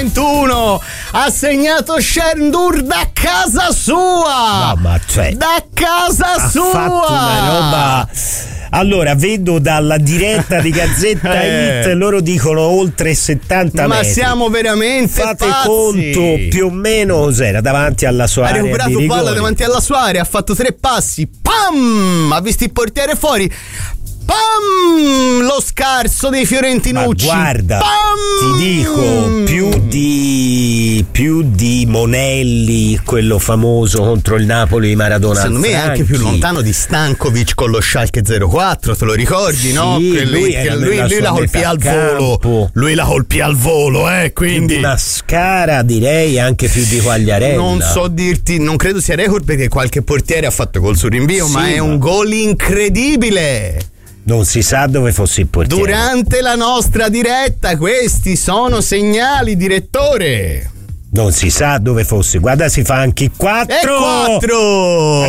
21 ha segnato Shendur da casa sua. No, ma cioè, da casa sua ha fatto una roba. Allora, vedo dalla diretta di Gazzetta Hit, loro dicono oltre 70 ma metri. Siamo veramente fate pazzi. conto, più o meno cos'era davanti alla sua area. Ha recuperato di palla rigore. davanti alla sua area, ha fatto 3 passi, pam! Ha visto il portiere fuori, pam! Lo scarso dei fiorentinucci. Ma guarda, pam! ti dico, più di Monelli, quello famoso contro il Napoli di Maradona. Secondo me è anche più lontano di Stankovic con lo Schalke 04, te lo ricordi, sì, no? lui la colpì al volo. Lui la colpì al volo, quindi una scara, direi anche più di Quagliarella. Non so dirti, non credo sia record perché qualche portiere ha fatto gol sul rinvio, sì, ma è un gol incredibile. Non si sa dove fosse il portiere. Durante la nostra diretta, questi sono segnali, direttore. Non si sa dove fosse. Guarda, si fa anche il 4. E 4!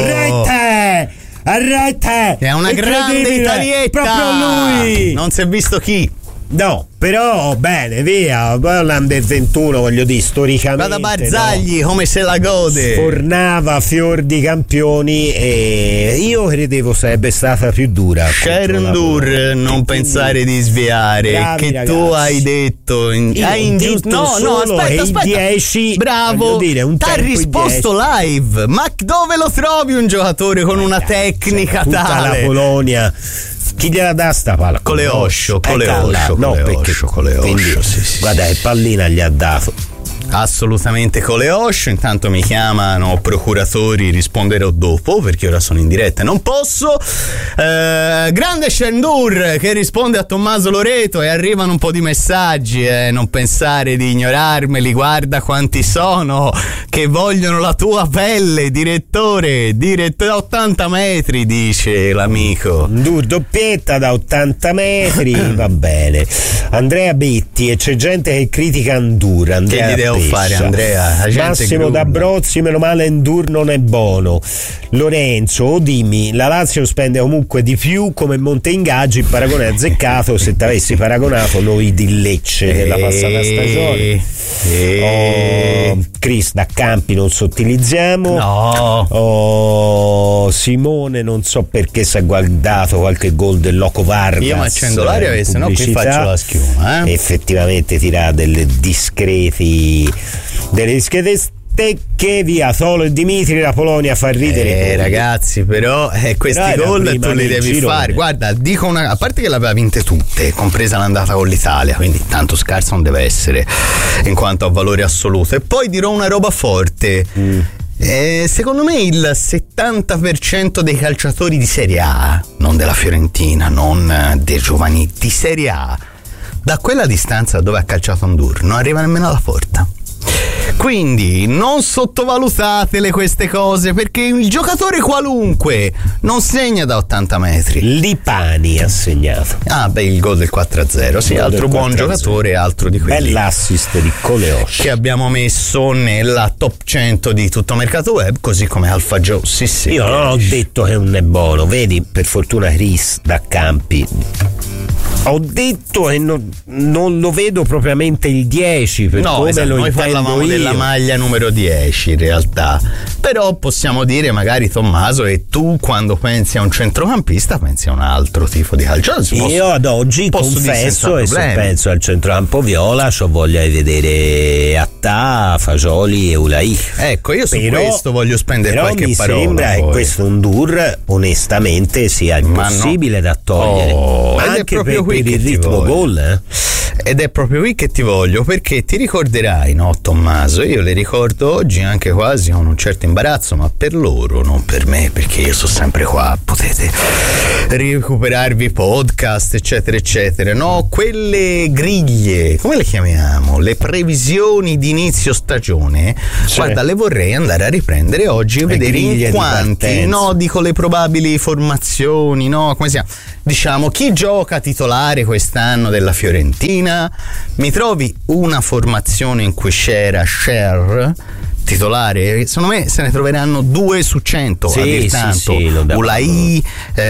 A rete! È una grande italietta. Proprio lui! Non si è visto chi. No, però bene, via. L'Under 21, voglio dire, storicamente. Vada Barzagli, no? Come se la gode. Sfornava fior di campioni e io credevo sarebbe stata più dura. Shendur, non pensare di sviare. Bravi, che ragazzi. tu hai detto. Hai detto no, aspetta. 10. Bravo. Ti ha risposto live. Ma dove lo trovi un giocatore con una tecnica tutta tale? La Polonia. Chi gliela dà sta palla? Coleoscio. No, perché Sì. guarda, che pallina gli ha dato. Assolutamente Coleoscio. Intanto mi chiamano procuratori, risponderò dopo perché ora sono in diretta e non posso. Grande Shendur che risponde a Tommaso Loreto e arrivano un po' di messaggi, non pensare di ignorarmeli, guarda quanti sono che vogliono la tua pelle, direttore 80 metri, dice l'amico. Doppietta da 80 metri, va bene. Andrea Betti, e c'è gente che critica Ndur. Andrea, che gli devo fare, Andrea? Massimo D'Abrozzi, meno male Ndur non è buono. Lorenzo, dimmi, la Lazio spende comunque di più come monte ingaggi, il paragone è azzeccato. Se ti avessi paragonato noi di Lecce della passata stagione. Chris da Campi non sottilizziamo. No. Simone non so perché si è guardato qualche gol del Loco Vargas. Io mi accendo l'aria, se no qui faccio la schiuma. Effettivamente tira delle discrete stecche, via Solo e Dimitri, la Polonia fa ridere. Ragazzi, però questi gol tu li devi fare. Guarda, dico a parte che l'aveva vinte tutte, compresa l'andata con l'Italia, quindi tanto scarso non deve essere in quanto a valore assoluto. E poi dirò una roba forte. Secondo me il 70% dei calciatori di Serie A, non della Fiorentina, non dei giovani di Serie A, da quella distanza dove ha calciato Ndur non arriva nemmeno alla porta. Quindi non sottovalutatele queste cose, perché il giocatore qualunque non segna da 80 metri. Lipani ha segnato. Il gol del 4-0, sì, altro buon giocatore, altro di quelli. Bell'assist di Coleoscio che abbiamo messo nella top 100 di tutto mercato web, così come Alfa Joe. Sì. Io non ho detto che non è buono, vedi, per fortuna Chris da Campi. Ho detto che non lo vedo propriamente il 10, per come esatto, lo noi intendo parlavamo io. della maglia numero 10 in realtà, però possiamo dire magari Tommaso, e tu quando pensi a un centrocampista pensi a un altro tipo di calcio. Io ad oggi confesso, e se penso al centrocampo viola c'ho voglia di vedere Attà, Fagioli e Ulai. Ecco, io su questo voglio spendere qualche parola. Mi sembra che questo Ndur onestamente sia impossibile da togliere, anche per il ritmo gol. Ed è proprio qui che ti voglio, perché ti ricorderai, no Tommaso, io le ricordo oggi anche quasi con un certo imbarazzo, ma per loro, non per me, perché io sono sempre qua, potete recuperarvi podcast eccetera eccetera, no? Quelle griglie, come le chiamiamo? Le previsioni di inizio stagione, guarda, le vorrei andare a riprendere oggi e vedere in quanti, no, dico le probabili formazioni, no, come si chiama? Diciamo, chi gioca titolare quest'anno della Fiorentina? Mi trovi una formazione in cui c'era Scher, titolare, secondo me se ne troveranno 2 su 100 a dir tanto. Ulai,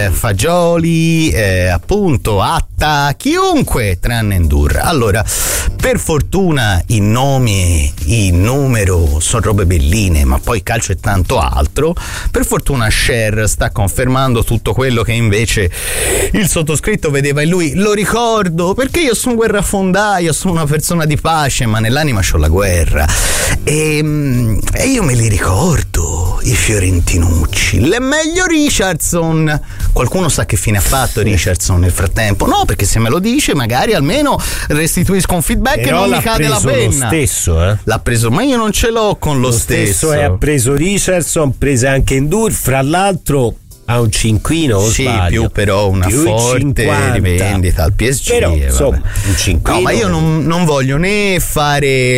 Fagioli, appunto Atta, chiunque tranne Ndour. Allora, per fortuna i nomi, il numero sono robe belline, ma poi calcio è tanto altro. Per fortuna Sher sta confermando tutto quello che invece il sottoscritto vedeva in lui. Lo ricordo perché io sono un guerrafondaio, sono una persona di pace, ma nell'anima c'ho la guerra, e io me li ricordo i fiorentinucci. L'è meglio Richardson. Qualcuno sa che fine ha fatto Richardson nel frattempo? No, perché se me lo dice magari almeno restituisco un feedback. Però e non mi cade la penna. Lo stesso, l'ha preso, ma io non ce l'ho con lo stesso. E ha preso Richardson, prese anche Ndour, fra l'altro ha un cinquino o sì, sbaglio? Più però una più forte 50. Rivendita al PSG. Però insomma, un cinquino. No, ma io non voglio né fare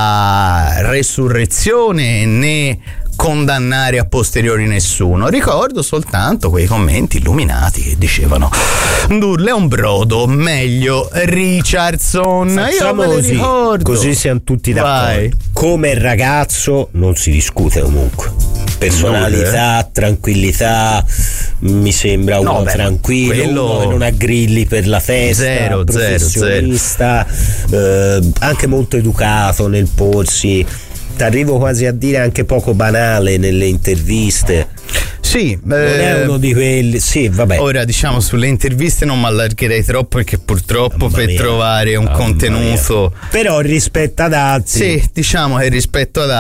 la resurrezione né condannare a posteriori nessuno. Ricordo soltanto quei commenti illuminati che dicevano Ndour è un brodo, meglio Richardson. Facciamo io me li ricordo. Così siamo tutti d'accordo. Come ragazzo non si discute comunque. Personalità, tranquillità, mi sembra uno tranquillo, uno che non ha grilli per la festa, professionista, anche molto educato nel porsi. T'arrivo quasi a dire anche poco banale nelle interviste. Sì, non è uno di quelli. Sì, vabbè. Ora diciamo sulle interviste non mi allargherei troppo perché purtroppo per trovare un contenuto. Però rispetto ad altri. Sì, diciamo che rispetto ad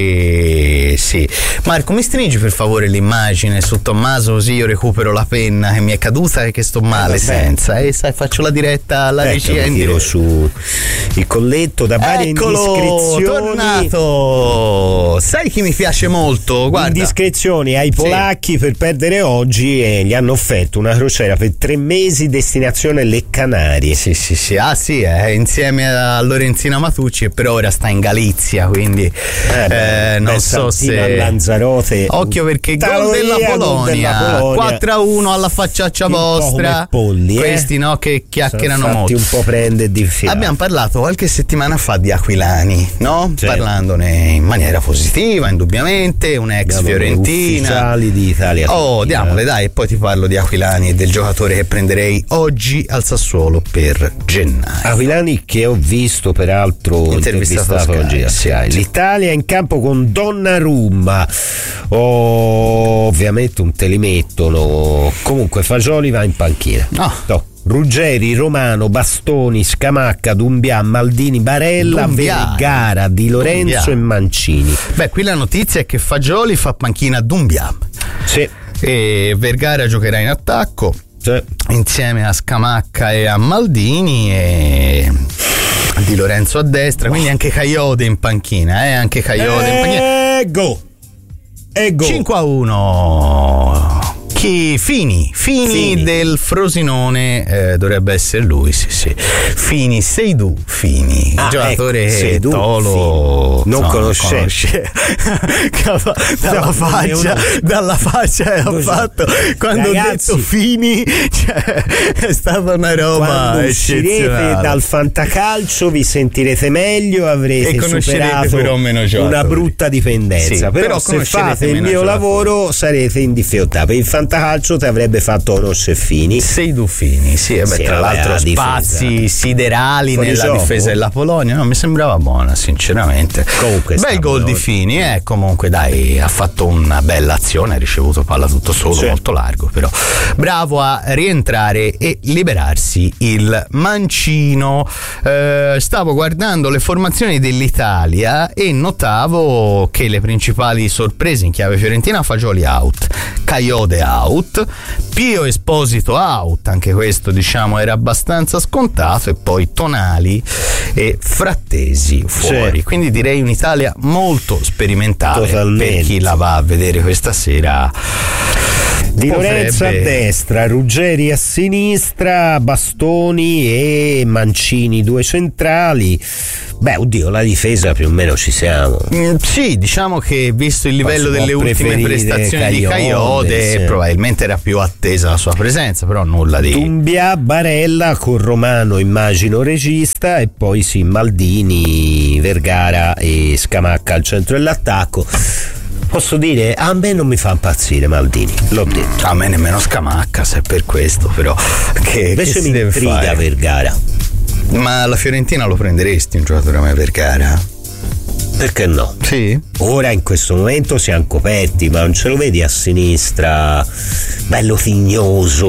altri sì. Marco, mi stringi per favore l'immagine su Tommaso così io recupero la penna che mi è caduta e che sto male senza. E sai, faccio la diretta alla regia. Tiro su il colletto da varie indiscrezioni. Tornato. Sai chi mi piace molto? Guarda. Indiscrezioni ai polacchi per perdere oggi e gli hanno offerto una crociera per 3 mesi destinazione Le Canarie. Sì. Ah sì, insieme a Lorenzina Matucci, e per ora sta in Galizia, quindi non so se Lanzarote. Occhio perché gol della Polonia 4-1 alla facciaccia vostra. Polli, questi no che chiacchierano molto. Un po' prende di fiato. Abbiamo parlato qualche settimana fa di Aquilani, no? Sì. Parlandone in maniera positiva, indubbiamente, un ex fiorentina. Ufficiali di Italia. Diamole dai, e poi ti parlo di Aquilani e del giocatore che prenderei oggi al Sassuolo per gennaio. Aquilani che ho visto peraltro intervistato oggi a Sky. L'Italia in campo con Donnarumma. Ovviamente un te li mettono. Comunque Fagioli va in panchina. No. Ruggeri, Romano, Bastoni, Scamacca, Dumbià, Maldini, Barella, Vergara, Di Lorenzo e Mancini. Beh, qui la notizia è che Fagioli fa panchina a Dumbià. Sì. E Vergara giocherà in attacco. Sì. Insieme a Scamacca e a Maldini e Di Lorenzo a destra, quindi anche Caiode in panchina, anche Caiode in panchina. Go. 5-1. Fini del Frosinone, dovrebbe essere lui, sì. Seydou Fini, giocatore che Tolo non conosce. dalla faccia che ha fatto quando ragazzi, ho detto Fini, cioè, è stata una roba quando uscirete dal fantacalcio vi sentirete meglio, avrete superato una brutta dipendenza, sì, però se fate il mio lavoro sarete in difficoltà. Per il fantacalcio ti avrebbe fatto conoscere Fini. Seydou Fini, tra l'altro spazi siderali nella difesa della Polonia, no, mi sembrava buona sinceramente. Comunque bel gol di Fini, comunque dai, ha fatto una bella azione, ha ricevuto palla tutto solo, molto largo, però bravo a rientrare e liberarsi il mancino. Stavo guardando le formazioni dell'Italia e notavo che le principali sorprese in chiave fiorentina: Fagioli out, Caiode out, Pio Esposito out, anche questo diciamo era abbastanza scontato, e poi Tonali e Frattesi fuori, quindi direi un'Italia molto sperimentale. Totalmente. Per chi la va a vedere questa sera Di Lorenzo a destra, Ruggeri a sinistra, Bastoni e Mancini due centrali. Beh, oddio, la difesa più o meno ci siamo. Sì, diciamo che visto il livello delle ultime prestazioni di Kayode, sì, probabilmente era più attesa la sua presenza, però nulla di... Dumbia, Barella con Romano, immagino regista, e poi sì, Maldini, Vergara e Scamacca al centro dell'attacco. Posso dire, a me non mi fa impazzire Maldini, l'ho detto. A me nemmeno Scamacca, se è per questo, però invece mi intriga Vergara. Ma la Fiorentina lo prenderesti un giocatore come Vergara? Perché no? Sì. Ora in questo momento siamo coperti, ma non ce lo vedi a sinistra, bello tignoso.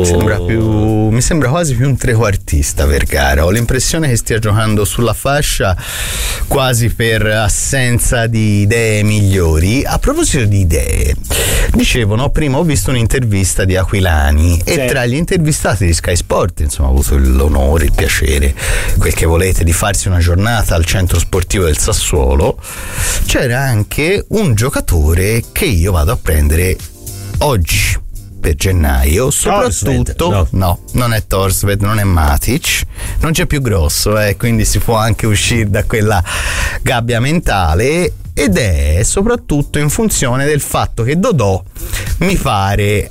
Mi sembra quasi più un trequartista Vergara. Ho l'impressione che stia giocando sulla fascia quasi per assenza di idee migliori. A proposito di idee, dicevo, no, prima ho visto un'intervista di Aquilani e tra gli intervistati di Sky Sport, insomma, ho avuto l'onore, il piacere, quel che volete, di farsi una giornata al centro sportivo del Sassuolo. C'era anche un giocatore che io vado a prendere oggi per gennaio, soprattutto no, non è Thorstvedt, non è Matic, non c'è più grosso, quindi si può anche uscire da quella gabbia mentale, ed è soprattutto in funzione del fatto che Dodò mi pare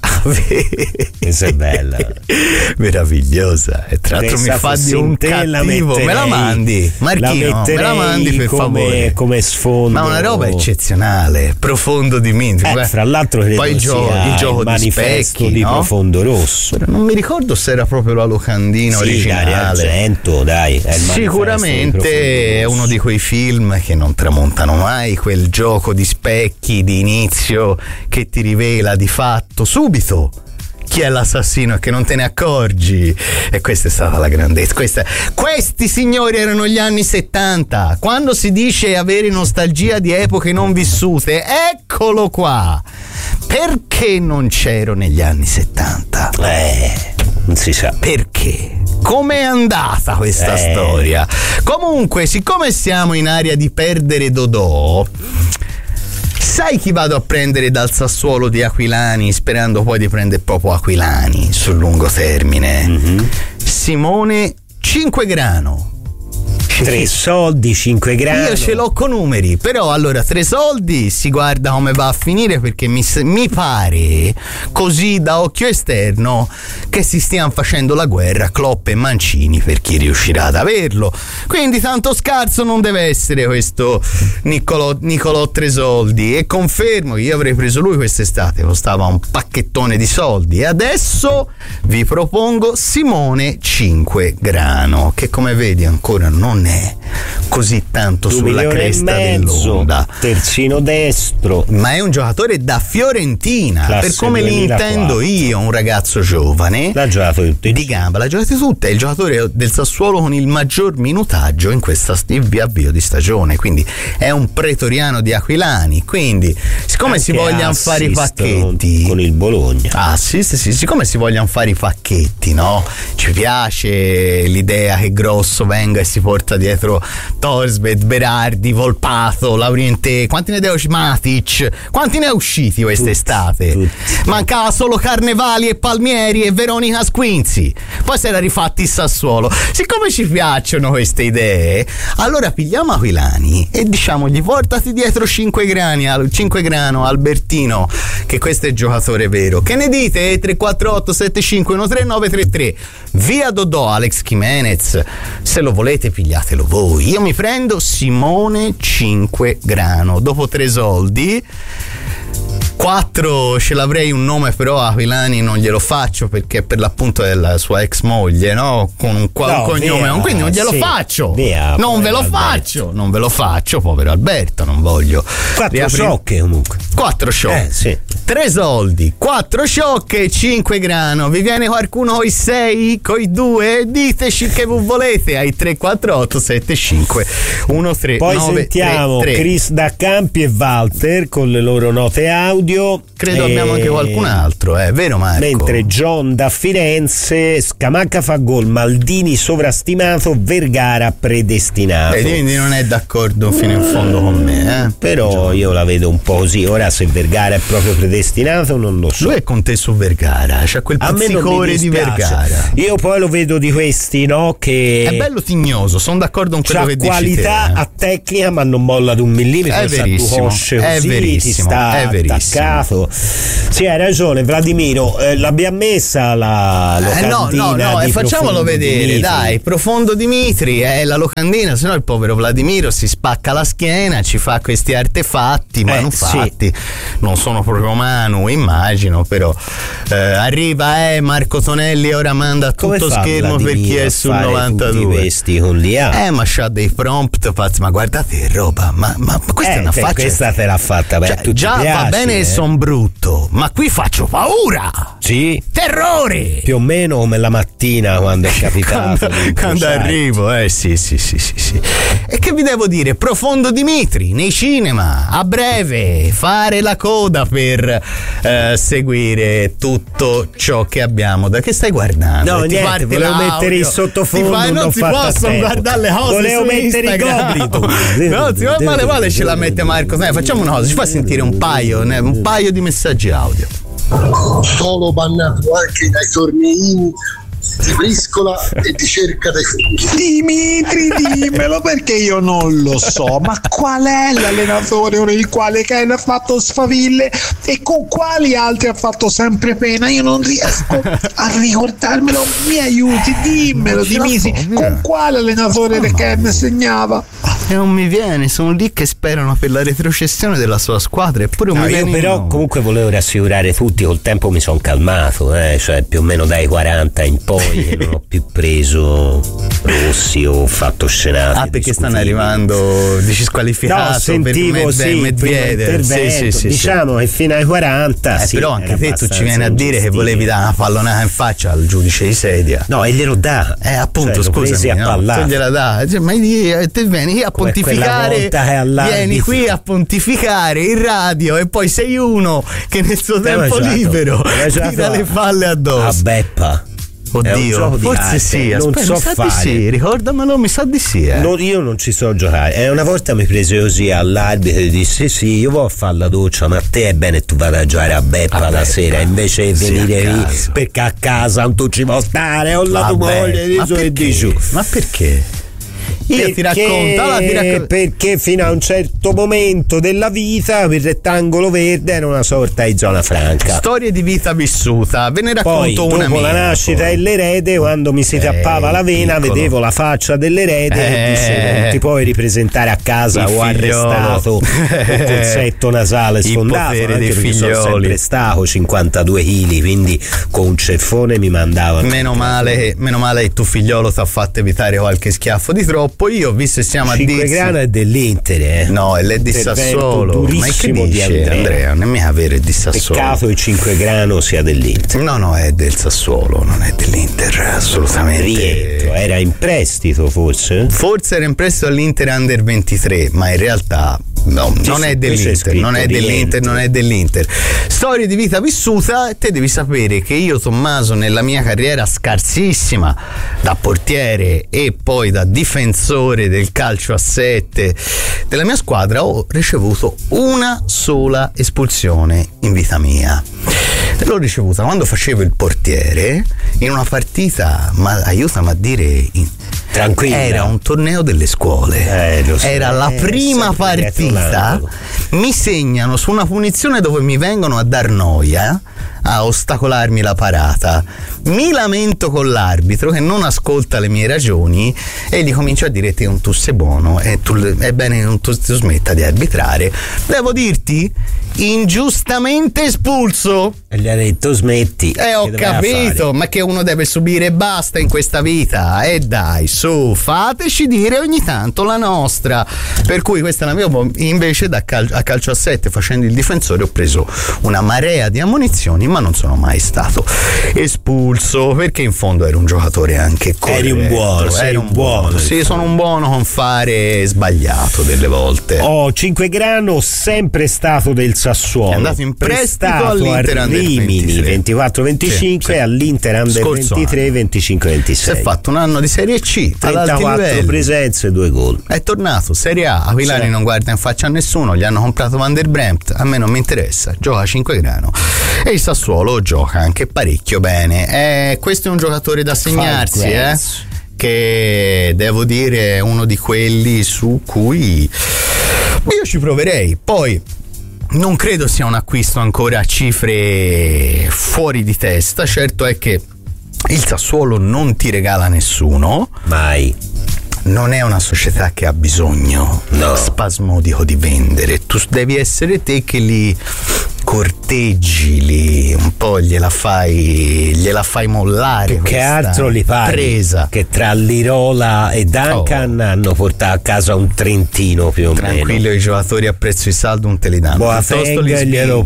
questa è bella, meravigliosa, e tra l'altro mi fa di un cattivo. Me la mandi, Marchino, me la mandi per favore, come sfondo, ma una roba eccezionale, profondo di mente. Fra l'altro credo poi il gioco di specchi, di no? Profondo Rosso, però non mi ricordo se era proprio la locandina originale. Argento, dai, è sicuramente è uno di quei film che non tramontano mai, quel gioco di specchi di inizio che ti rivela di fatto subito chi è l'assassino e che non te ne accorgi, e questa è stata la grandezza. Questi signori erano gli anni 70. Quando si dice avere nostalgia di epoche non vissute, eccolo qua. Perché non c'ero negli anni 70? Non si sa perché. Com'è andata questa storia? Comunque, siccome siamo in area di perdere Dodò, sai chi vado a prendere dal Sassuolo di Aquilani, sperando poi di prendere proprio Aquilani sul lungo termine? Simone Cinquegrano. 3 soldi, 5 grani. Io ce l'ho con numeri, però allora 3 soldi si guarda come va a finire, perché mi pare così da occhio esterno che si stiano facendo la guerra Klopp e Mancini per chi riuscirà ad averlo, quindi tanto scarso non deve essere questo Nicolò 3 soldi, e confermo che io avrei preso lui quest'estate, costava un pacchettone di soldi, e adesso vi propongo Simone Cinquegrano, che come vedi ancora non è così tanto sulla cresta dell'onda, terzino destro, ma è un giocatore da Fiorentina, classe per come li intendo io, un ragazzo giovane, l'ha giocato tutte di gamba, l'ha giocate tutte, è il giocatore del Sassuolo con il maggior minutaggio in questa avvio di stagione, quindi è un pretoriano di Aquilani, quindi siccome anche si vogliano fare i pacchetti con il Bologna, sì, siccome si vogliano fare i pacchetti, no? Ci piace l'idea che Grosso venga e si porta dietro Thorstvedt, Berardi, Volpato, Laurienté, quanti ne devo Matic, quanti ne è usciti quest'estate? Tutti. Mancava solo Carnevali e Palmieri e Veronica Squinzi, poi si era rifatti il Sassuolo. Siccome ci piacciono queste idee, allora pigliamo Aquilani e diciamogli portati dietro Cinquegrano, Albertino, che questo è il giocatore vero. Che ne dite? 348 75 13 via Dodò, Alex Jimenez, se lo volete pigliatelo voi, io mi prendo Simone Cinquegrano dopo 3 soldi. 4 ce l'avrei un nome, però Aquilani non glielo faccio perché per l'appunto è la sua ex moglie, no? Con un cognome, quindi non glielo faccio. Non ve lo faccio, povero Alberto, non voglio. 4 sciocche comunque. 4 sciocche. 3 soldi, 4 sciocche, Cinquegrano. Vi viene qualcuno coi 6, coi 2? Diteci che voi volete ai 348 75 13. Poi 9, sentiamo 3. Chris Daccampi e Walter con le loro note audio. Credo abbiamo anche qualcun altro, vero Marco? Mentre John da Firenze, Scamacca fa gol, Maldini sovrastimato, Vergara predestinato. E quindi non è d'accordo fino in fondo con me, però John, io la vedo un po' così. Ora se Vergara è proprio predestinato, predestinato non lo so. Lui è con te su Vergara, c'ha quel pizzicore di Vergara. Io poi lo vedo di questi, no? Che è bello tignoso, sono d'accordo con quello che dici. Ha qualità a tecnica, ma non molla di un millimetro. È verissimo, è verissimo, sta attaccato. Sì, hai ragione, Vladimiro. L'abbiamo messa la locandina. No, facciamolo vedere, Dimitri. Dai, Profondo Dimitri è la locandina, sennò il povero Vladimiro si spacca la schiena, ci fa questi artefatti, manufatti. Non sono proprio manu, immagino, però arriva Marco Tonelli ora manda tutto schermo per chi è sul 92. Ma c'ha dei prompt, ma guardate che roba, ma questa è una faccia. Questa te l'ha fatta, già piace, va bene che son brutto, ma qui faccio paura. Sì. Terrore. Più o meno come la mattina quando è capitato. quando arrivo, sì. E che vi devo dire? Profondo Dimitri nei cinema a breve, fare la coda per seguire tutto ciò che abbiamo. Da che stai guardando? No, niente, volevo mettere il sottofondo. Non si possono guardare le cose. Volevo mettere i gobli. No, ti va male ce la mette Marco. Facciamo una cosa, ci fa sentire un paio di messaggi audio. Solo bannato anche dai torneini di briscola e di cerca dei funghi. Dimitri, dimmelo perché io non lo so, ma qual è l'allenatore con il quale Ken ha fatto sfaville e con quali altri ha fatto sempre pena? Io non riesco a ricordarmelo, mi aiuti, dimmelo Dimitri, con quale allenatore Ken segnava? E non mi viene, sono lì che sperano per la retrocessione della sua squadra, eppure io però comunque volevo rassicurare tutti, col tempo mi sono calmato, cioè più o meno dai 40 in poi non ho più preso rossi o fatto scenate. Perché stanno arrivando, dici, squalificato? No, sentivo Medvedev. Sì, diciamo che fino ai 40 però anche te tu ci vieni a dire che volevi dare una pallonata in faccia al giudice di sedia. No, e glielo dà. Appunto, cioè, scusami, tu gliela dà. Ma te vieni a pontificare, vieni qui a pontificare in radio e poi sei uno che nel suo tempo libero tira le palle addosso. A Beppa. Oddio, forse sì, non so fare. Sì, ricordamelo, mi sa di sì. No, io non ci so giocare. Una volta mi prese così all'arbitro e disse: sì, io vado a fare la doccia, ma a te è bene tu vada a giocare a Beppa la sera invece di venire lì perché a casa non tu ci può stare, ho la tua moglie e dici. Ma perché? Ti racconto. Perché fino a un certo momento della vita il rettangolo verde era una sorta di zona franca. Storie di vita vissuta, ve ne racconto una dopo la nascita dell'erede, quando mi si tappava la vena, vedevo la faccia dell'erede e disse: non ti puoi ripresentare a casa o arrestato o col setto nasale sfondato, anche perché sono sempre stato 52 kg, quindi con un ceffone mi mandavano. Meno male che tuo figliolo ti ha fatto evitare qualche schiaffo di troppo. Io ho visto, siamo a 5 grano è dell'Inter, no, è di Sassuolo. Ma che dice Andrea? Non mi avere di Sassuolo. Peccato il 5 grano sia dell'Inter. No, è del Sassuolo, non è dell'Inter, assolutamente. Rientro, era in prestito forse era in prestito all'Inter Under 23, ma in realtà no, non è dell'Inter. Storie di vita vissuta. Te devi sapere che io, Tommaso, nella mia carriera scarsissima da portiere e poi da difensore del calcio a 7 della mia squadra, ho ricevuto una sola espulsione in vita mia. L'ho ricevuta quando facevo il portiere in una partita, ma aiutami a dire, tranquilla, era un torneo delle scuole, era la prima partita, mi segnano su una punizione dove mi vengono a dar noia, a ostacolarmi la parata, mi lamento con l'arbitro che non ascolta le mie ragioni e gli comincio a dire: te tu sei buono e è bene che non tu smetta di arbitrare. Devo dirti, ingiustamente espulso. E gli ha detto: smetti. Ho capito, ma che uno deve subire e basta in questa vita. E dai, su, fateci dire ogni tanto la nostra. Per cui questa è la mia. Invece a calcio a 7, facendo il difensore, ho preso una marea di ammonizioni, ma non sono mai stato espulso, perché in fondo ero un giocatore anche corretto. Eri un buono. Sì, sono un buono con fare sbagliato delle volte. 5 grano, sempre stato del Sassuolo, è andato in prestito all'Inter Under Rimini 24-25 e all'Inter Under 23 25-26. Si è fatto un anno di Serie C, 34 presenze, 2 gol. È tornato Serie A. Aquilani non guarda in faccia a nessuno, gli hanno comprato Van der Bremt, a me non mi interessa, gioca a 5 grano, e il Sassuolo gioca anche parecchio bene. Questo è un giocatore da segnarsi, che devo dire è uno di quelli su cui io ci proverei. Poi non credo sia un acquisto ancora a cifre fuori di testa. Certo è che il Sassuolo non ti regala nessuno, mai. Non è una società che ha bisogno spasmodico di vendere. Tu devi essere te che li corteggi, li un po' gliela fai mollare. Più che altro li pari presa. Che tra Lirola e Duncan hanno portato a casa un trentino più o meno. Tranquillo, i giocatori a prezzo di saldo non te li danno. Boateng glielo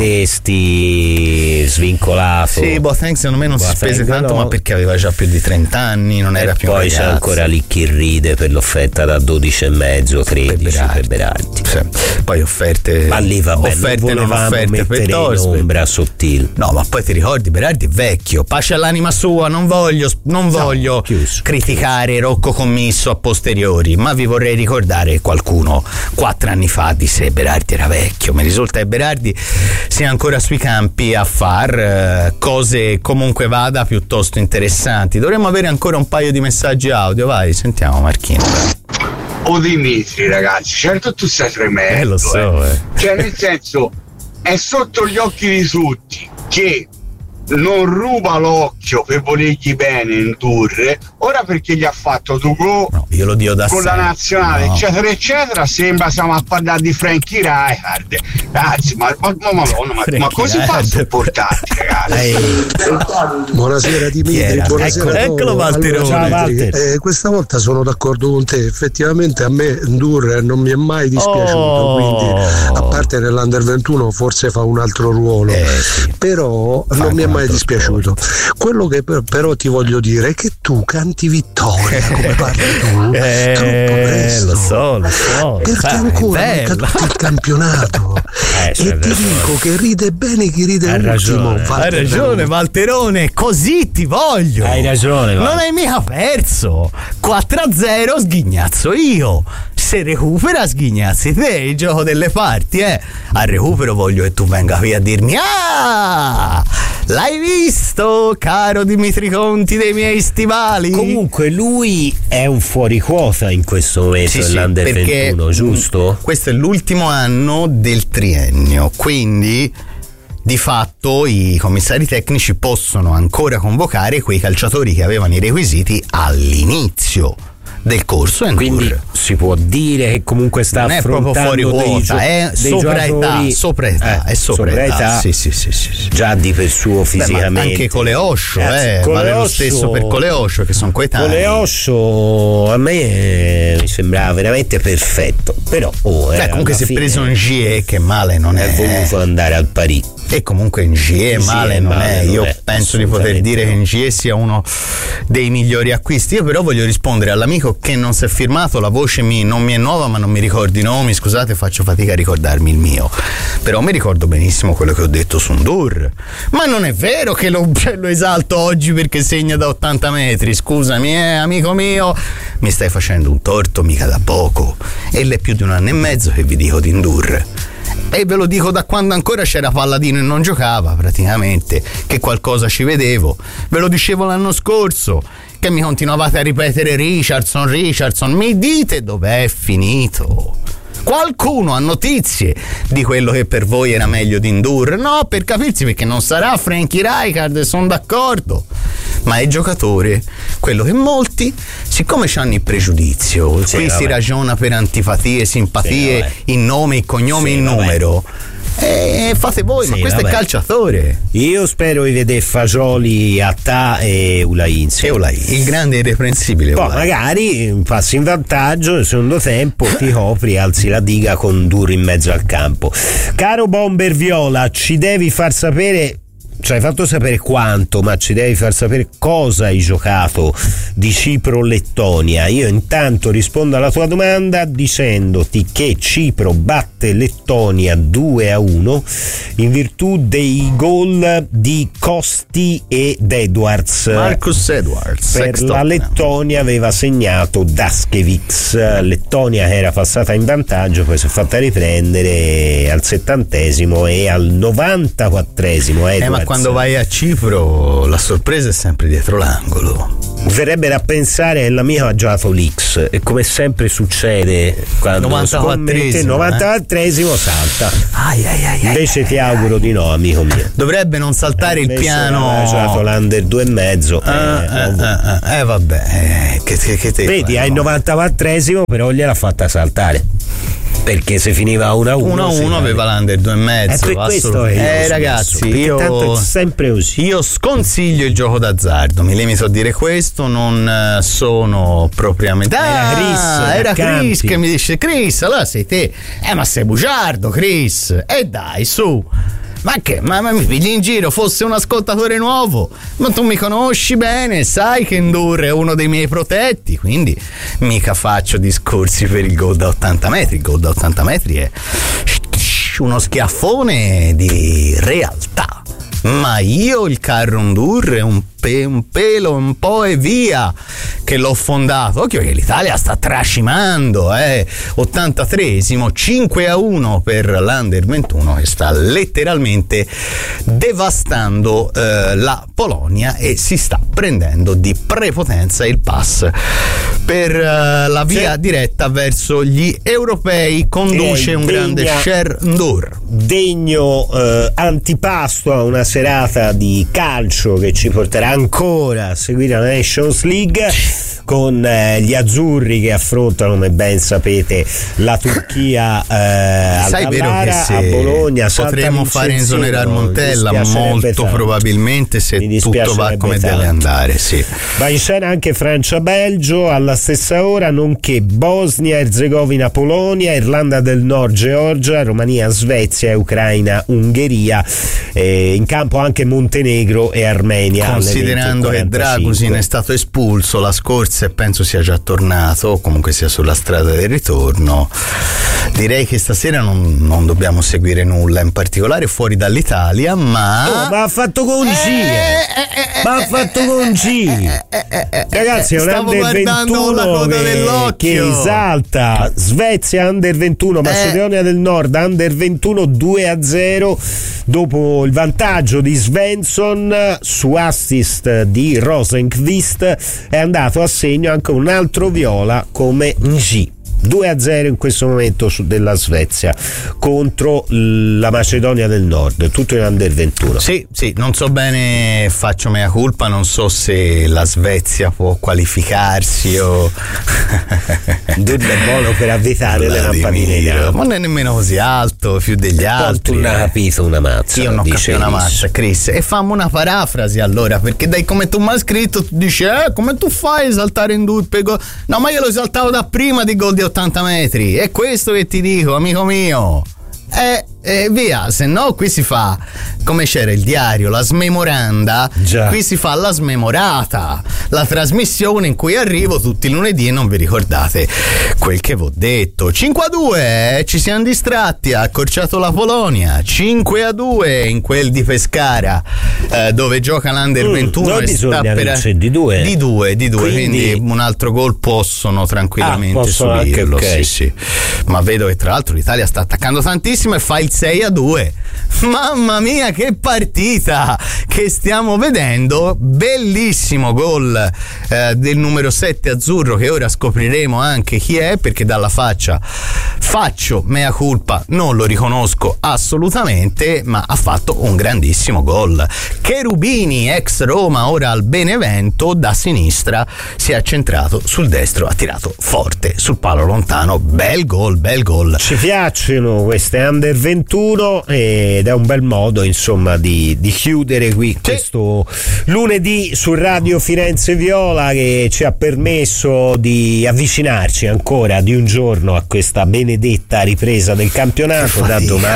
prendesti svincolato. Sì, Boateng secondo me non si spese tanto, ma perché aveva già più di 30 anni, non era più un ragazzo. Poi c'è ancora lì chi ride per l'offerta da 12,5, 13 per Berardi. Sì. Poi offerte, ma lì va bene, offerte non offerte per in ombra sottile. No, ma poi ti ricordi, Berardi è vecchio, pace all'anima sua, non voglio criticare Rocco Commisso a posteriori, ma vi vorrei ricordare qualcuno 4 anni fa disse Berardi era vecchio. Mi risulta che Berardi sia ancora sui campi a far cose comunque vada piuttosto interessanti. Dovremmo avere ancora un paio di messaggi audio, vai, sentiamo Marchino. O Dimitri, ragazzi, certo tu sei tremendo. Lo so, Cioè, nel senso, è sotto gli occhi di tutti che non ruba l'occhio per volergli bene indurre. Ora perché gli ha fatto tu gol io lo dico da con la nazionale, eccetera eccetera, sembra stiamo a parlare di Frankie Rijkaard. Ragazzi, ma cosa si fa a sopportarti, ragazzi? Buonasera Dimitri, buonasera. Eccolo Valterone. Questa volta sono d'accordo con te, effettivamente a me Ndur non mi è mai dispiaciuto, quindi a parte nell'Under 21 forse fa un altro ruolo, però non mi è mai dispiaciuto. Quello che però ti voglio dire è che tu canti vittoria come parli tu troppo presto, lo so perché ancora manca tutto il campionato e ti dico che ride bene chi ride ultimo. Hai ragione Valterone, così ti voglio. Hai ragione, non hai mica perso. 4-0 sghignazzo io, se recupera sghignazzi te, il gioco delle parti. Al recupero voglio che tu venga qui a dirmi l'hai visto, caro Dimitri Conti dei miei stivali? Comunque lui è un fuori quota in questo momento nell'Under 21, giusto? Questo è l'ultimo anno del triennio, quindi di fatto i commissari tecnici possono ancora convocare quei calciatori che avevano i requisiti all'inizio del corso, quindi si può dire che comunque sta non affrontando è proprio fuori quota, è sopra età. Sì. Già di per suo fisicamente. Anche Coleoscio, vale lo stesso per Coleoscio, che sono coetanei. Coleoscio a me mi sembrava veramente perfetto, però comunque si è preso un GE che male non è voluto andare al Parì. E comunque in GE male non è. Io penso di poter dire che in GE sia uno dei migliori acquisti. Io però voglio rispondere all'amico che non si è firmato, la voce non mi è nuova, ma non mi ricordo i nomi, scusate, faccio fatica a ricordarmi il mio, però mi ricordo benissimo quello che ho detto su Ndur. Ma non è vero che lo esalto oggi perché segna da 80 metri, scusami, amico mio, mi stai facendo un torto mica da poco. E l'è più di 1 anno e mezzo che vi dico di Ndur. E ve lo dico da quando ancora c'era Palladino e non giocava, praticamente, che qualcosa ci vedevo. Ve lo dicevo l'anno scorso, che mi continuavate a ripetere Richardson. Mi dite dov'è finito? Qualcuno ha notizie di quello che per voi era meglio di Ndur? No, per capirsi, perché non sarà Frankie Rijkaard, sono d'accordo, ma è giocatore, quello che molti, siccome hanno il pregiudizio, qui si ragiona per antipatie, simpatie, in nome, in cognome, in numero. Fate voi, ma questo è calciatore. Io spero di vedere Fagioli, Attà e Ulain, il grande irreprensibile. Poi magari passi in vantaggio nel secondo tempo, ti copri, alzi la diga con Ndur in mezzo al campo. Caro Bomber Viola, ci devi far sapere ci hai fatto sapere quanto, ma ci devi far sapere cosa hai giocato di Cipro-Lettonia. Io intanto rispondo alla tua domanda dicendoti che Cipro batte Lettonia 2-1 in virtù dei gol di Costi ed Edwards. Marcus Edwards. Per la Lettonia aveva segnato Daskevich. Lettonia era passata in vantaggio, poi si è fatta riprendere al 70° e al 94° Edwards. Ma quando vai a Cipro la sorpresa è sempre dietro l'angolo. Verrebbe da pensare che l'amico ha giocato l'X e come sempre succede quando 94esimo salta. Invece ti auguro di no, amico mio. Dovrebbe non saltare il piano. Ha giocato l'Under 2,5. Vabbè, che vedi, hai il 94esimo, però gliel'ha fatta saltare. Perché se finiva 1-1 aveva l'Under 2,5. Questo è ragazzi, io tanto è sempre così. Io sconsiglio il gioco d'azzardo, mi limito a dire questo, non sono propriamente. Era Chris che mi dice: Chris, allora sei te. Ma sei bugiardo, Chris. Dai, su. Ma che? Ma mi pigli in giro? Fosse un ascoltatore nuovo? Ma tu mi conosci bene, sai che Ndur è uno dei miei protetti, quindi mica faccio discorsi per il gol da 80 metri. Il gol da 80 metri è uno schiaffone di realtà. Ma io il carro Ndur è un pelo un po' e via che l'ho fondato. Occhio che l'Italia sta trascimando, 83esimo, 5-1 per l'Under 21 che sta letteralmente devastando la Polonia e si sta prendendo di prepotenza il pass per la via diretta verso gli europei. Conduce un grande Sher Ndur. Degno antipasto a una serata di calcio che ci porterà ancora a seguire la Nations League con gli azzurri che affrontano, come ben sapete, la Turchia a Bologna. Potremmo fare esonerare Montella molto probabilmente se tutto va come deve andare. Sì. Va in scena anche Francia-Belgio alla stessa ora, nonché Bosnia-Erzegovina-Polonia, Irlanda del Nord-Georgia, Romania-Svezia e Ucraina-Ungheria. In campo anche Montenegro e Armenia. Considerando che Dragusin è stato espulso la scorsa e penso sia già tornato o comunque sia sulla strada del ritorno, direi che stasera non dobbiamo seguire nulla in particolare fuori dall'Italia, ma ha fatto con ragazzi, è un Under 21 che risalta. Svezia Under 21, Macedonia del Nord Under 21 2-0 dopo il vantaggio di Svensson su assist di Rosenqvist. È andato a segno anche un altro viola come Ng. 2-0 in questo momento della Svezia contro la Macedonia del Nord, tutto in Under 21. Sì, non so bene, faccio mea culpa, non so se la Svezia può qualificarsi o è buono per avvitare le lampadine, ma non è nemmeno così alto, più degli altri. Tu non hai capito una mazza. Io non ho capito una mazza, Chris, e fammi una parafrasi allora, perché dai come tu mi hai scritto tu dici come tu fai a esaltare in due per gol? No, ma io lo esaltavo da prima di gol di 80 metri, è questo che ti dico, amico mio. Via, se no qui si fa come c'era il diario, la smemoranda. Già. Qui si fa la smemorata, la trasmissione in cui arrivo tutti i lunedì e non vi ricordate quel che v'ho detto. 5-2, ci siamo distratti, ha accorciato la Polonia. 5-2 in quel di Pescara, dove gioca l'Under 21 non e sta per di due. Di due, quindi un altro gol possono tranquillamente subirlo. Okay. Sì. Ma vedo che tra l'altro l'Italia sta attaccando tantissimo e fa il 6-2. Mamma mia, che partita che stiamo vedendo! Bellissimo gol del numero 7 azzurro, che ora scopriremo anche chi è, perché dalla faccia faccio mea culpa, non lo riconosco assolutamente, ma ha fatto un grandissimo gol. Cherubini, ex Roma, ora al Benevento, da sinistra si è accentrato sul destro, ha tirato forte sul palo lontano. Bel gol. Ci piacciono queste Under 21 ed è un bel modo, insomma, di chiudere qui questo lunedì su Radio Firenze Viola, che ci ha permesso di avvicinarci ancora di un giorno a questa benedetta ripresa del campionato. Da domani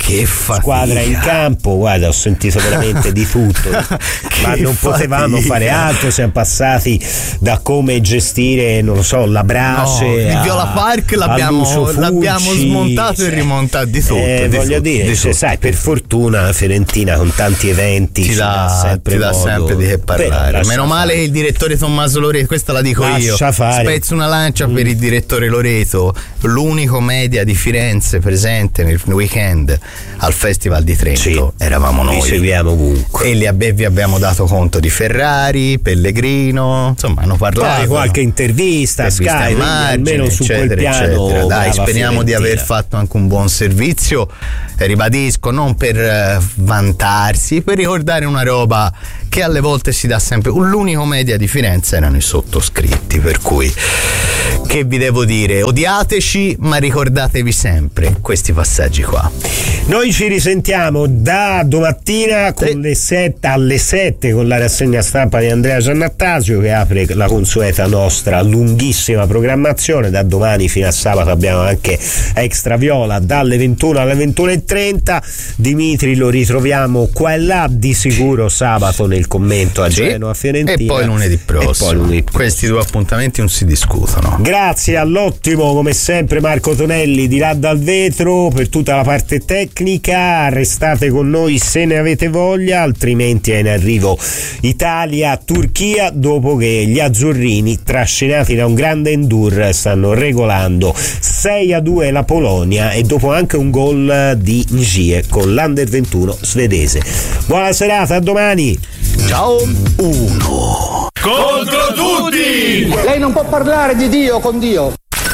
che fatica. Squadra in campo, guarda, ho sentito veramente di tutto, ma non potevamo fare altro, siamo passati da come gestire, non lo so, la brace, il Viola Park l'abbiamo smontato e rimontato di tutto. Voglio dire, sai, per fortuna la Fiorentina con tanti eventi ti dà sempre di che parlare. Meno male il direttore Tommaso Loreto, questa la dico io, spezzo una lancia per il direttore Loreto, l'unico media di Firenze presente nel weekend al Festival di Trento, eravamo noi. Li seguiamo ovunque. E vi abbiamo dato conto di Ferrari, Pellegrino, insomma hanno parlato. Qualche intervista Sky, almeno su quel piano. Eccetera. Dai, speriamo di aver fatto anche un buon servizio. Ribadisco, non per vantarsi, per ricordare una roba che alle volte si dà sempre. L'unico media di Firenze erano i sottoscritti, per cui che vi devo dire, odiateci ma ricordatevi sempre questi passaggi qua. Noi ci risentiamo da domattina con le 7 alle 7 con la rassegna stampa di Andrea Giannattasio, che apre la consueta nostra lunghissima programmazione. Da domani fino a sabato abbiamo anche Extra Viola dalle 21 alle 21:30. Dimitri lo ritroviamo qua e là, di sicuro sabato nel commento a Genova Fiorentina, e poi lunedì prossimo. Questi due appuntamenti non si discutono. Grazie all'ottimo come sempre Marco Tonelli di là dal vetro per tutta la parte tecnica. Restate con noi se ne avete voglia, altrimenti è in arrivo Italia-Turchia, dopo che gli azzurrini, trascinati da un grande Endur, stanno regolando 6-2 la Polonia, e dopo anche un gol di Njie con l'Under 21 svedese. Buona serata, a domani. Ciao. 1 contro tutti. Lei non può parlare di Dio con Dio.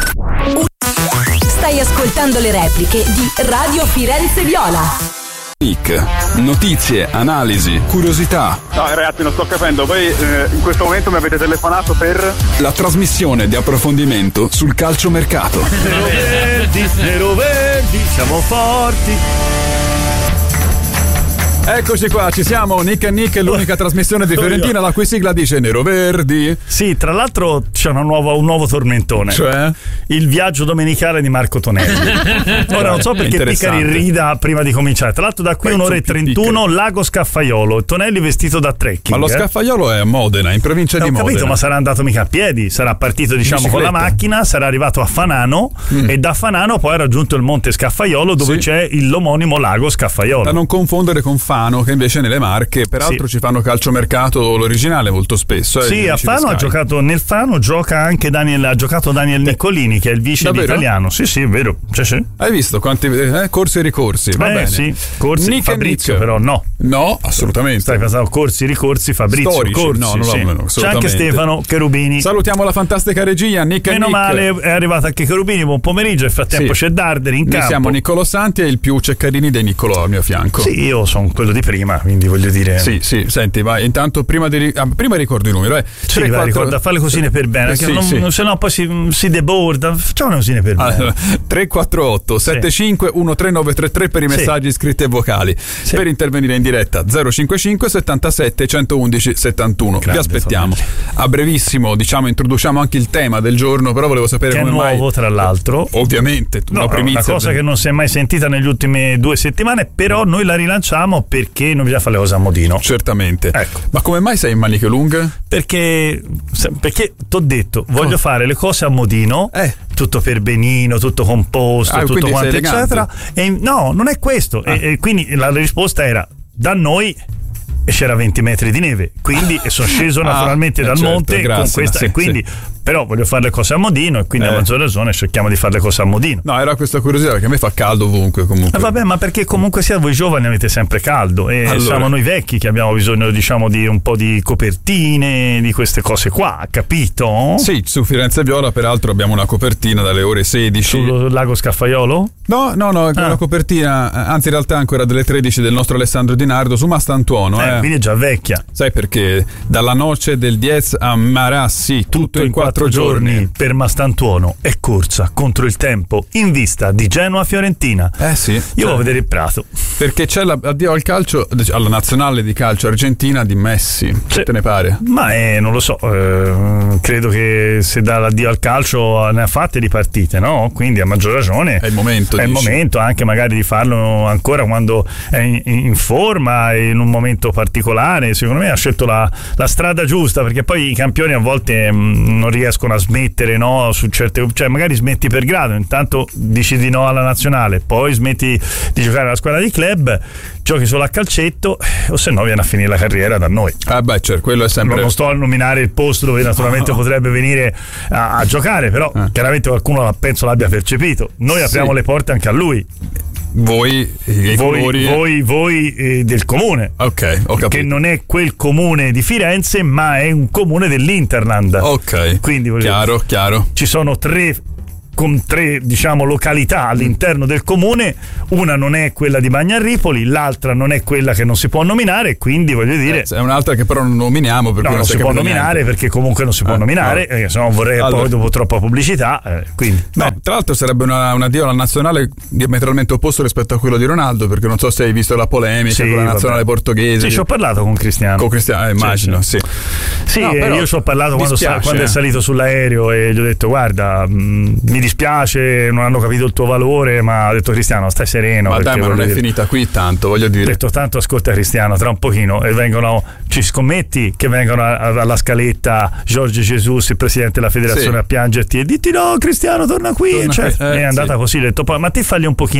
Stai ascoltando le repliche di Radio Firenze Viola. Notizie, analisi, curiosità. No ragazzi, non sto capendo. Voi in questo momento mi avete telefonato per la trasmissione di approfondimento sul calciomercato. Nero verdi, siamo forti. Eccoci qua, ci siamo. Nick e Nick, l'unica trasmissione di Fiorentina la cui sigla dice Nero Verdi. Sì, tra l'altro c'è un nuovo tormentone. Cioè? Il viaggio domenicale di Marco Tonelli. Ora non so perché Piccari rida prima di cominciare. Tra l'altro da qui un'ora e 31 Lago Scaffaiolo, Tonelli vestito da trekking. Ma lo Scaffaiolo è a Modena, in provincia di Modena. Ho capito, ma sarà andato mica a piedi, sarà partito con la macchina, sarà arrivato a Fanano e da Fanano poi ha raggiunto il monte Scaffaiolo, dove c'è l'omonimo Lago Scaffaiolo. Da non confondere con Fano, che invece nelle Marche peraltro ci fanno calciomercato l'originale molto spesso. Sì, a Fano ha giocato, nel Fano gioca anche ha giocato Daniel Niccolini, che è il vice italiano. Sì, è vero. Sì. Hai visto quanti corsi e ricorsi? Va bene. Sì, corsi Nick Fabrizio, però no. No, assolutamente. Stai pensando corsi, ricorsi, Fabrizio, storici. Corsi, no, non c'è anche Stefano Cherubini. Salutiamo la fantastica regia, Nick Meno male, è arrivato anche Cherubini, buon pomeriggio. Nel frattempo c'è Darderi in campo. Noi siamo Niccolò Santi e il più Ceccarini dei Niccolò al mio fianco. Sì, io sono quello di prima, quindi voglio dire. Sì, senti, vai, intanto prima ricordo i numeri, Sì, 3, 4... ricorda, fare le cosine per bene, se no poi si deborda. Facciamo le cosine per bene. Allora, 348 75 13933 per i messaggi scritti e vocali. Per intervenire in diretta 055 77 111 71. Vi aspettiamo. A brevissimo, introduciamo anche il tema del giorno, però volevo sapere che come è nuovo, tra l'altro. Ovviamente, una cosa che non si è mai sentita negli ultimi 2 settimane, però noi la rilanciamo perché non bisogna fare le cose a modino. Certamente. Ecco. Ma come mai sei in maniche lunghe? Perché t'ho detto, voglio fare le cose a modino, tutto per benino, tutto composto, tutto quanto eccetera. E no, non è questo. E quindi la risposta era da noi. E c'era 20 metri di neve, quindi sono sceso naturalmente dal monte con questa, e quindi però voglio fare le cose a modino, e quindi a maggior ragione cerchiamo di fare le cose a modino. No, era questa curiosità, perché a me fa caldo ovunque comunque. Vabbè, ma perché comunque sia voi giovani avete sempre caldo, e siamo noi vecchi che abbiamo bisogno di un po' di copertine, di queste cose qua, capito? Sì, su Firenze Viola peraltro abbiamo una copertina dalle ore 16 sul lago Scaffaiolo? No, una copertina, anzi in realtà ancora delle 13 del nostro Alessandro Di Nardo su Mastantuono. Quindi è già vecchia. Sai perché? Dalla noce del Diez a Marassi, tutto in 4 giorni. Per Mastantuono è corsa contro il tempo in vista di Genoa-Fiorentina. Sì. Io vado a vedere il Prato. Perché c'è l'addio al calcio, alla nazionale di calcio argentina di Messi. Che te ne pare? Ma non lo so. Credo che se dà l'addio al calcio ne ha fatte di partite, no? Quindi a maggior ragione è il momento è il momento anche magari di farlo ancora quando è in forma e in un momento particolare. Secondo me ha scelto la strada giusta, perché poi i campioni a volte non riescono a smettere, no, su certe, cioè magari smetti per grado, intanto dici di no alla nazionale, poi smetti di giocare alla squadra di club, giochi solo a calcetto, o se no viene a finire la carriera da noi. Certo, quello è sempre. Non sto a nominare il posto dove naturalmente potrebbe venire a giocare, però chiaramente qualcuno penso l'abbia percepito. Noi apriamo le porte anche a lui. Voi del comune, ok, ho capito, che non è quel comune di Firenze, ma è un comune dell'Interland. Ok, quindi chiaro. Ci sono con tre diciamo località all'interno del comune, una non è quella di Bagnarripoli, l'altra non è quella che non si può nominare, quindi voglio dire è un'altra che però non nominiamo perché non si può nominare, perché comunque non si può nominare, se no vorrei poi dopo troppa pubblicità, quindi tra l'altro sarebbe un addio alla nazionale diametralmente opposto rispetto a quello di Ronaldo, perché non so se hai visto la polemica con la nazionale portoghese. Sì, ci ho parlato con Cristiano, immagino. Sì. Però io ci ho parlato quando è salito sull'aereo e gli ho detto guarda, mi dispiace, non hanno capito il tuo valore, ma ha detto Cristiano stai sereno, ma dai, ma non è finita qui tanto, voglio dire. Ho detto tanto ascolta Cristiano, tra un pochino e ci scommetti che vengono alla scaletta Jorge Jesus, il presidente della federazione, a piangerti e ditti no Cristiano torna qui, è andata così, ho detto poi ma te falli un po'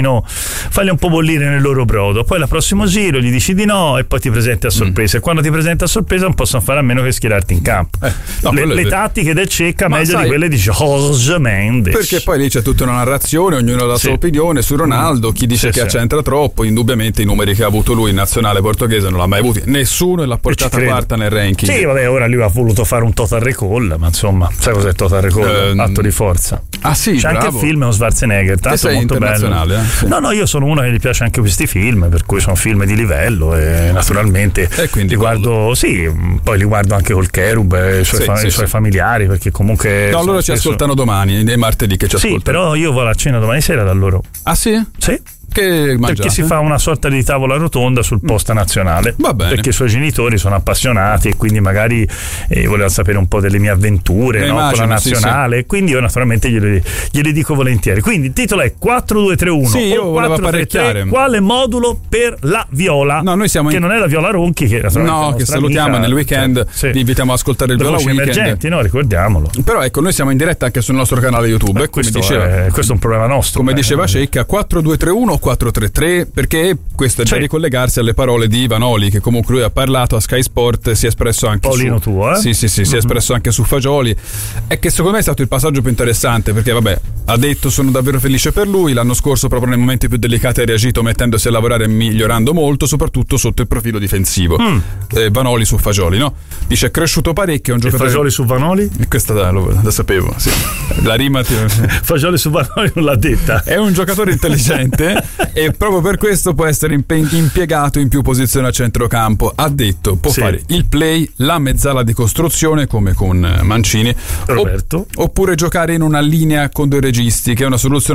bollire nel loro brodo, poi al prossimo giro gli dici di no e poi ti presenti a sorpresa, e quando ti presenti a sorpresa non possono fare a meno che schierarti in campo. Le tattiche del Cecca meglio di quelle di Jorge Mendes, perché poi lì c'è tutta una narrazione, ognuno ha la sua opinione su Ronaldo, chi dice che accentra troppo, indubbiamente i numeri che ha avuto lui in nazionale portoghese non l'ha mai avuti nessuno e l'ha portata quarta nel ranking. Sì, vabbè, ora lui ha voluto fare un total recall, ma insomma, sai cos'è total recall? Atto di forza. Sì, c'è anche il film, è uno Schwarzenegger, tanto molto bello. No, io sono uno che gli piace anche questi film, per cui sono film di livello e naturalmente li guardo, poi li guardo anche col Cherub e i suoi familiari, perché comunque loro ci ascoltano domani, è martedì che ci ascoltano. Però io vado a cena domani sera da loro. Ah sì? Sì. Che perché si fa una sorta di tavola rotonda sul posta nazionale. Va bene. Perché i suoi genitori sono appassionati e quindi magari volevano sapere un po' delle mie avventure con la nazionale. Sì. Quindi io naturalmente glieli dico volentieri. Quindi il titolo è 4231 sì, io o 433. Quale modulo per la Viola? No, noi siamo che non è la Viola Ronchi, che che salutiamo nel weekend. Vi invitiamo ad ascoltare il Viola Weekend. Emergenti, no, ricordiamolo. Però ecco, noi siamo in diretta anche sul nostro canale YouTube. Questo è un problema nostro. Come diceva Cecca, 4231 433, perché questo è da ricollegarsi alle parole di Vanoli, che comunque lui ha parlato a Sky Sport, si è espresso anche Paolino tuo, Sì, si è espresso anche su Fagioli, e che secondo me è stato il passaggio più interessante, perché vabbè, ha detto sono davvero felice per lui, l'anno scorso proprio nei momenti più delicati ha reagito mettendosi a lavorare e migliorando molto, soprattutto sotto il profilo difensivo. Vanoli su Fagioli, no? Dice è cresciuto parecchio, un giocatore. Fagioli su Vanoli? Questa la sapevo, sì. La rima Fagioli su Vanoli non l'ha detta. È un giocatore intelligente e proprio per questo può essere impiegato in più posizioni a centrocampo. Ha detto può fare il play, la mezzala di costruzione come con Mancini, Roberto, oppure giocare in una linea con due registi, che è una soluzione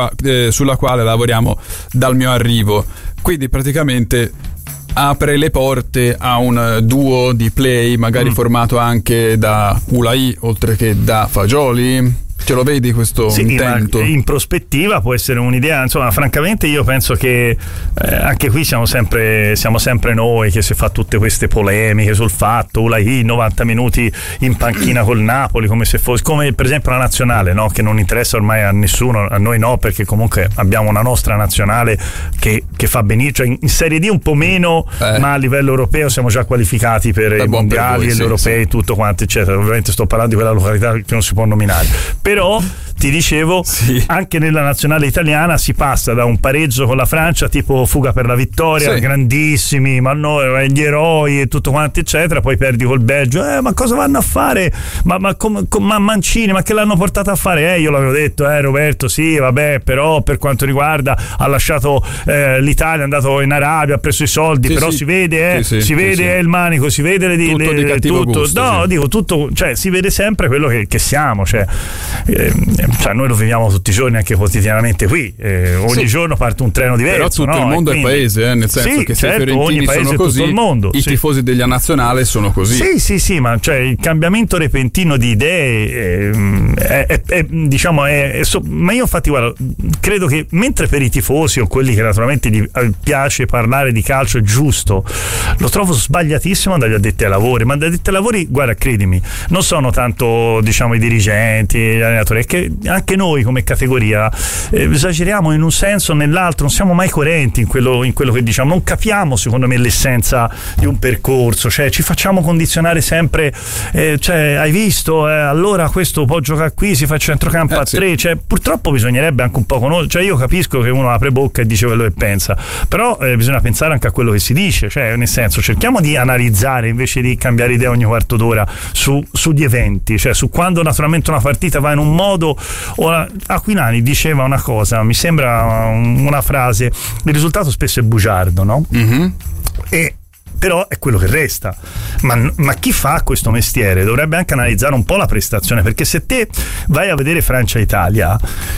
sulla quale lavoriamo dal mio arrivo. Quindi praticamente apre le porte a un duo di play magari formato anche da Ulai oltre che da Fagioli. Ce lo vedi questo intento? In prospettiva può essere un'idea, insomma, francamente io penso che anche qui siamo sempre noi che si fa tutte queste polemiche sul fatto Ulai 90 minuti in panchina col Napoli, come se fosse, come per esempio la nazionale, no? Che non interessa ormai a nessuno, a noi no, perché comunque abbiamo una nostra nazionale che fa benissimo, cioè in Serie D un po' meno, ma a livello europeo siamo già qualificati per i mondiali e gli europei, tutto quanto eccetera. Ovviamente sto parlando di quella località che non si può nominare, però ti dicevo anche nella nazionale italiana si passa da un pareggio con la Francia tipo fuga per la vittoria, grandissimi, ma no, gli eroi e tutto quanto eccetera, poi perdi col Belgio, ma cosa vanno a fare? Ma Mancini, ma che l'hanno portato a fare? Io l'avevo detto, Roberto, sì vabbè, però per quanto riguarda ha lasciato l'Italia, è andato in Arabia, ha preso i soldi, però si vede si vede il manico, si vede tutto di cattivo gusto, no, dico tutto, cioè si vede sempre quello che siamo, cioè cioè noi lo viviamo tutti i giorni, anche quotidianamente qui, ogni giorno parte un treno diverso. Però tutto il mondo è paese, nel senso che se i fiorentini sono così, tutto il mondo, i tifosi della nazionale sono così. Sì, ma cioè il cambiamento repentino di idee ma io infatti guarda, credo che mentre per i tifosi o quelli che naturalmente gli piace parlare di calcio è giusto, lo trovo sbagliatissimo dagli addetti ai lavori. Ma dagli addetti ai lavori, guarda, credimi, non sono tanto i dirigenti, gli allenatori, è che anche noi come categoria esageriamo in un senso o nell'altro, non siamo mai coerenti in quello che diciamo, non capiamo secondo me l'essenza di un percorso, cioè ci facciamo condizionare sempre, hai visto, allora questo può giocare qui, si fa centrocampo a 3, cioè purtroppo bisognerebbe anche un po' conoscere, cioè io capisco che uno apre bocca e dice quello che pensa, però bisogna pensare anche a quello che si dice, cioè nel senso cerchiamo di analizzare invece di cambiare idea ogni quarto d'ora sugli eventi, cioè su quando naturalmente una partita va in un modo. Ora, Aquilani diceva una cosa, mi sembra una frase, il risultato spesso è bugiardo, no? Mm-hmm. E però è quello che resta, ma chi fa questo mestiere dovrebbe anche analizzare un po' la prestazione, perché se te vai a vedere Francia-Italia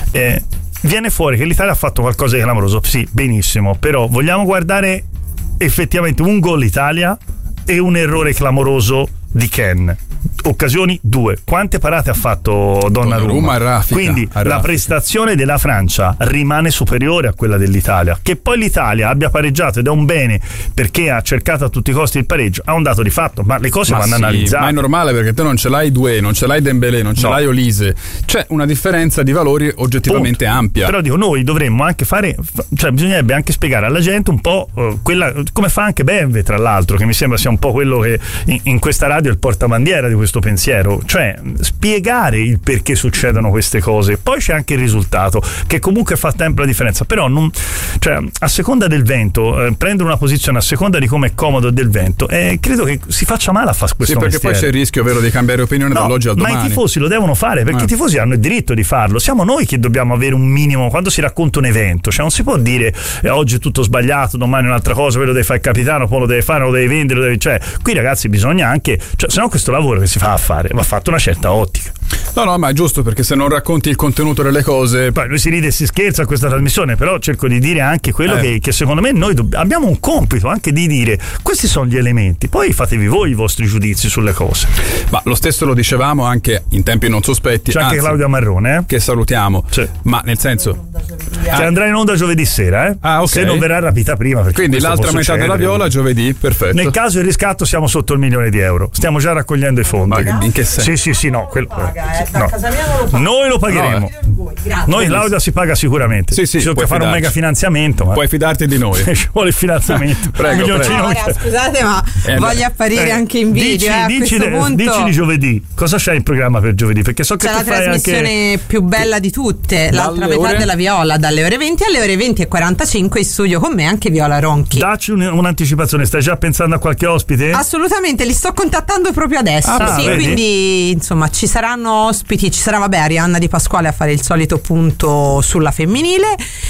viene fuori che l'Italia ha fatto qualcosa di clamoroso, sì, benissimo, però vogliamo guardare effettivamente un gol Italia e un errore clamoroso di Ken. Occasioni 2. Quante parate ha fatto Donnarumma? Quindi la prestazione della Francia rimane superiore a quella dell'Italia. Che poi l'Italia abbia pareggiato ed è un bene perché ha cercato a tutti i costi il pareggio, ha un dato di fatto, ma le cose vanno analizzate. Ma è normale, perché te non ce l'hai Doué, non ce l'hai Dembélé, non ce l'hai Olise, c'è una differenza di valori oggettivamente ampia. Però dico, noi dovremmo anche cioè bisognerebbe anche spiegare alla gente un po' quella, come fa anche Benve, tra l'altro, che mi sembra sia un po' quello che in questa radio è il portabandiera di questo pensiero, cioè spiegare il perché succedono queste cose. Poi c'è anche il risultato che comunque fa sempre la differenza, però cioè, a seconda del vento, prendere una posizione a seconda di come è comodo del vento, credo che si faccia male a fare questo perché mestiere. Poi c'è il rischio vero di cambiare opinione dall'oggi al domani. Ma i tifosi lo devono fare, perché i tifosi hanno il diritto di farlo, siamo noi che dobbiamo avere un minimo quando si racconta un evento, cioè non si può dire oggi è tutto sbagliato, domani un'altra cosa, poi lo deve fare il capitano, poi lo deve fare, lo deve vendere, cioè qui ragazzi bisogna anche, cioè se no questo lavoro che si fa a fare va fatto una certa ottica. No, ma è giusto, perché se non racconti il contenuto delle cose. Poi noi si ride e si scherza a questa trasmissione, però cerco di dire anche quello che secondo me noi abbiamo un compito anche di dire questi sono gli elementi, poi fatevi voi i vostri giudizi sulle cose. Ma lo stesso lo dicevamo anche in tempi non sospetti. C'è anche Claudia Marrone, che salutiamo. Sì. Ma nel senso che andrà in onda giovedì sera, okay. Se non verrà rapita prima. Quindi l'altra metà della Viola giovedì, perfetto. Nel caso il riscatto siamo sotto il €1.000.000. Stiamo già raccogliendo i fondi. Ma in che senso? Sì, no, no. Noi lo pagheremo. Noi Claudia si paga sicuramente. Sì, ci tocca fare un mega finanziamento. Puoi fidarti di noi. Ci vuole il finanziamento. Prego. Ora, scusate, ma voglio apparire anche in video. Dici di giovedì. Cosa c'è in programma per giovedì? Perché so che c'è la trasmissione più bella di tutte, l'altra metà della Viola, dalle ore 20 alle ore 20:45 in studio con me anche Viola Ronchi. Dacci un'anticipazione, stai già pensando a qualche ospite? Assolutamente, li sto contattando proprio adesso. Quindi insomma ci saranno ospiti, ci sarà Arianna Di Pasquale a fare il solito punto sulla femminile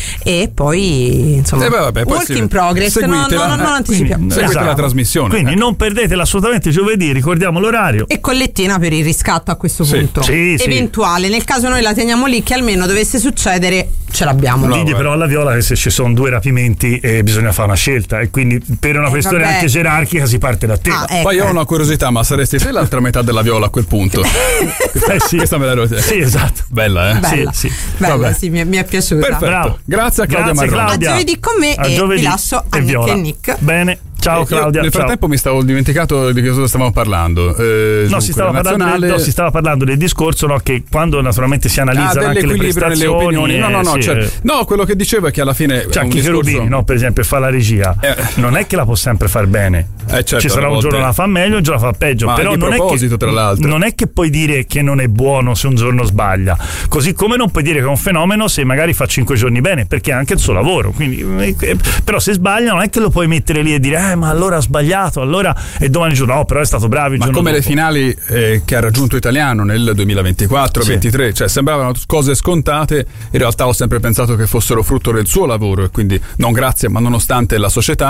e poi insomma work in progress, non anticipiamo. Seguite la trasmissione. Quindi non perdetela assolutamente giovedì, ricordiamo l'orario. E collettina per il riscatto a questo punto. Eventuale, nel caso noi la teniamo lì che almeno dovesse succedere ce l'abbiamo. Digli però alla Viola che se ci sono 2 rapimenti bisogna fare una scelta e quindi per una questione anche gerarchica si parte da te. Ecco. Poi ho una curiosità, ma saresti te l'altra metà della Viola a quel punto? Sì. Questa me la sì, esatto. Bella, Bella, sì. Bella, sì, mi è piaciuta. Perfetto. Bravo. Grazie a Claudia Marrone. A giovedì con me e vi lascio a Nick e Nick. Bene. Ciao Claudia. Nel frattempo mi stavo dimenticato di cosa stavamo parlando. Si stava parlando del discorso che quando naturalmente si analizzano anche le prestazioni, nelle opinioni. No, quello che dicevo è che alla fine c'è anche Cherubini, per esempio, fa la regia. Non è che la può sempre far bene. Certo, ci sarà un giorno la fa meglio, un giorno la fa peggio. Però di proposito, tra l'altro. Non è che puoi dire che non è buono se un giorno sbaglia. Così come non puoi dire che è un fenomeno se magari fa 5 giorni bene, perché è anche il suo lavoro. Quindi, però se sbaglia non è che lo puoi mettere lì e dire ma allora ha sbagliato, allora e domani giorno però è stato bravo il ma giorno come dopo. Le finali che ha raggiunto Italiano nel 2024-23, cioè sembravano cose scontate, in realtà ho sempre pensato che fossero frutto del suo lavoro e quindi non grazie ma nonostante la società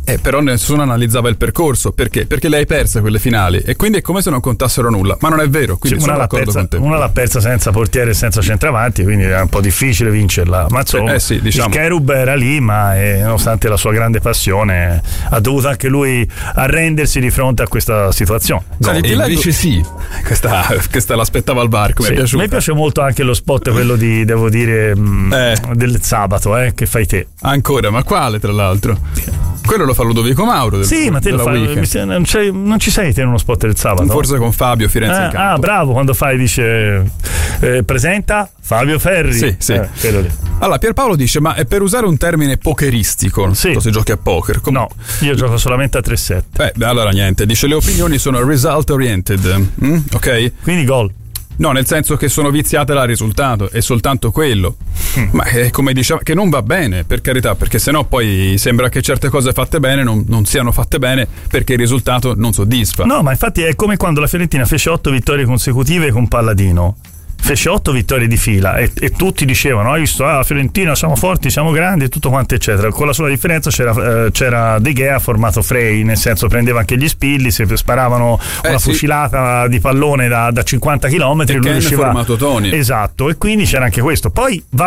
Però nessuno analizzava il percorso. Perché? Perché le hai perse quelle finali e quindi è come se non contassero nulla, ma non è vero, quindi sono d'accordo con te. Una l'ha persa senza portiere e senza centravanti, quindi era un po' difficile vincerla, ma insomma diciamo. Il Cherub era lì, ma nonostante la sua grande passione ha dovuto anche lui arrendersi di fronte a questa situazione. Invece sì, questa l'aspettava al varco, mi è piaciuta. A me piace molto anche lo spot, quello di, devo dire, del sabato, che fai te. Ancora, ma quale tra l'altro? Quello lo fa Ludovico Mauro. Sì, ma te lo fai. Non ci sei te in uno spot del sabato? Forse con Fabio Firenze in campo. Bravo, quando fai dice presenta Fabio Ferri. Sì. Allora Pierpaolo dice: ma è per usare un termine pokeristico, se giochi a poker? No, io gioco solamente a 3-7. Allora niente, dice le opinioni sono result oriented, ok? Quindi gol. No, nel senso che sono viziate dal risultato, è soltanto quello. Ma è come diciamo, che non va bene, per carità, perché sennò poi sembra che certe cose fatte bene non siano fatte bene perché il risultato non soddisfa. No, ma infatti è come quando la Fiorentina fece 8 vittorie consecutive con Palladino. Fece 8 vittorie di fila e tutti dicevano: hai visto, la Fiorentina siamo forti, siamo grandi e tutto quanto eccetera. Con la sola differenza c'era De Gea formato Frey, nel senso prendeva anche gli spilli, se sparavano una fucilata di pallone da 50 km e lui riusciva formato Tony. Esatto, e quindi c'era anche questo. Poi va